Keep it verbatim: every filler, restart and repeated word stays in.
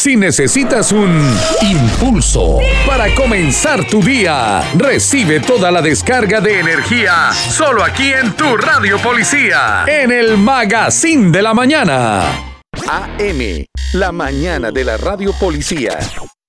Si necesitas un impulso para comenzar tu día, recibe toda la descarga de energía solo aquí en tu Radio Policía, en el Magazine de la Mañana. A M, la mañana de la Radio Policía.